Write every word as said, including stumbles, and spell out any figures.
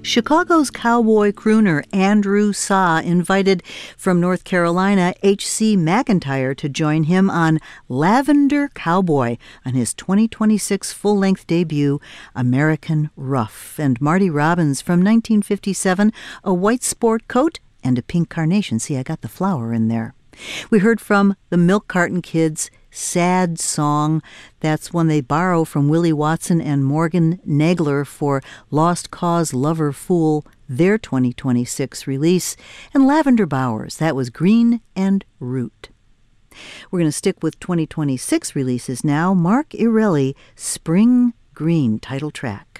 Chicago's cowboy crooner Andrew Saw invited from North Carolina H C McIntyre to join him on Lavender Cowboy on his twenty twenty-six full-length debut, American Rough. And Marty Robbins from nineteen fifty-seven, a white sport coat and a pink carnation. See, I got the flower in there. We heard from the Milk Carton Kids' Sad Song. That's one they borrow from Willie Watson and Morgan Nagler for Lost Cause Lover Fool, their twenty twenty-six release. And Lavender Bowers, that was Green and Root. We're going to stick with twenty twenty-six releases now. Mark Irelli, Spring Green, title track.